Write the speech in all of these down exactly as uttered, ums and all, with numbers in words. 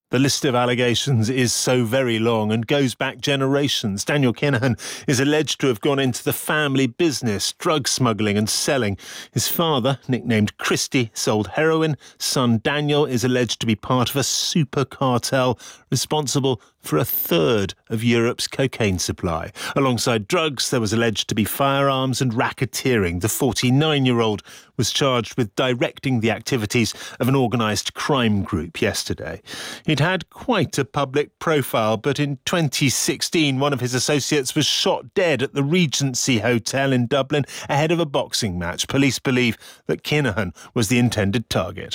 The list of allegations is so very long and goes back generations. Daniel Kinahan is alleged to have gone into the family business, drug smuggling and selling. His father, nicknamed Christy, sold heroin. Son Daniel is alleged to be part of a super cartel responsible for a third of Europe's cocaine supply. Alongside drugs, there was alleged to be firearms and racketeering. The forty-nine-year-old was charged with directing the activities of an organised crime group yesterday. He'd had quite a public profile, but in twenty sixteen, one of his associates was shot dead at the Regency Hotel in Dublin ahead of a boxing match. Police believe that Kinahan was the intended target.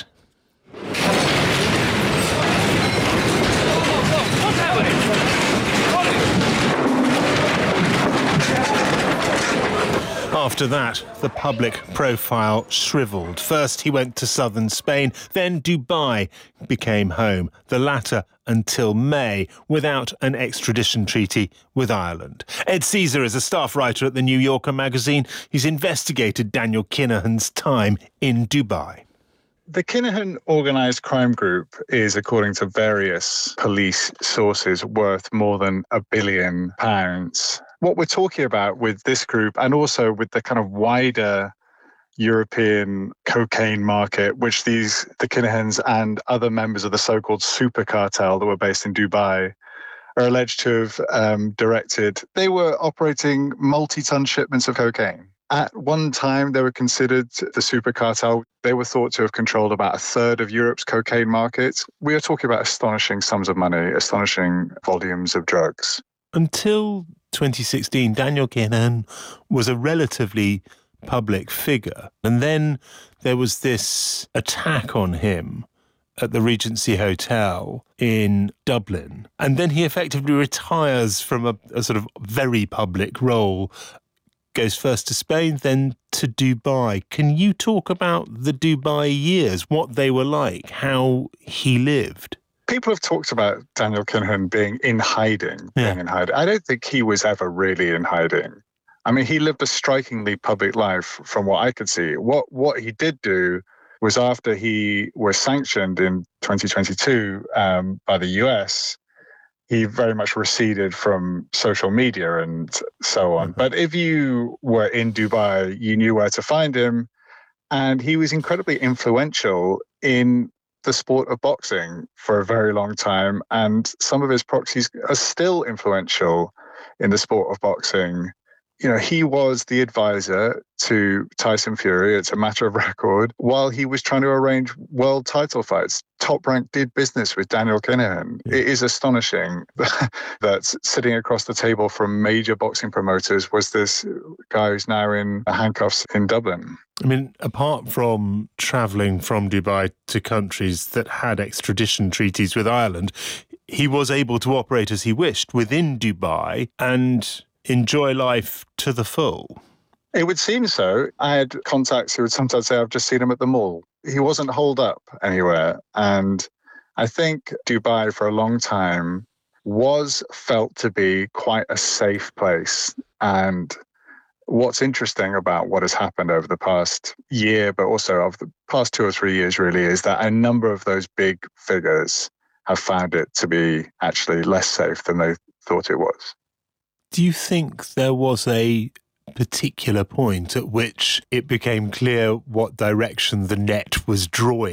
After that, the public profile shrivelled. First, he went to southern Spain, then Dubai became home, the latter until May, without an extradition treaty with Ireland. Ed Caesar is a staff writer at the New Yorker magazine. He's investigated Daniel Kinahan's time in Dubai. The Kinahan organised crime group is, according to various police sources, worth more than a billion pounds. What we're talking about with this group, and also with the kind of wider European cocaine market, which these the Kinahans and other members of the so-called super cartel that were based in Dubai are alleged to have um, directed, they were operating multi-ton shipments of cocaine. At one time, they were considered the super cartel. They were thought to have controlled about a third of Europe's cocaine market. We are talking about astonishing sums of money, astonishing volumes of drugs. Until twenty sixteen, Daniel Kinahan was a relatively public figure. And then there was this attack on him at the Regency Hotel in Dublin. And then he effectively retires from a, a sort of very public role, goes first to Spain, then to Dubai. Can you talk about the Dubai years, what they were like, how he lived? People have talked about Daniel Kinahan being in hiding, Yeah. being in hiding. I don't think he was ever really in hiding. I mean, he lived a strikingly public life from what I could see. What what he did do was, after he was sanctioned in twenty twenty-two um, by the U S, he very much receded from social media and so on. Mm-hmm. But if you were in Dubai, you knew where to find him. And he was incredibly influential in the sport of boxing for a very long time. And some of his proxies are still influential in the sport of boxing. You know, he was the advisor to Tyson Fury, it's a matter of record, while he was trying to arrange world title fights. Top Rank did business with Daniel Kinahan. Yeah. It is astonishing that sitting across the table from major boxing promoters was this guy who's now in handcuffs in Dublin. I mean, apart from travelling from Dubai to countries that had extradition treaties with Ireland, he was able to operate as he wished within Dubai and enjoy life to the full. It would seem so. I had contacts who would sometimes say, I've just seen him at the mall. He wasn't holed up anywhere. And I think Dubai for a long time was felt to be quite a safe place. And what's interesting about what has happened over the past year, but also over the past two or three years really, is that a number of those big figures have found it to be actually less safe than they thought it was. Do you think there was a particular point at which it became clear what direction the net was drawing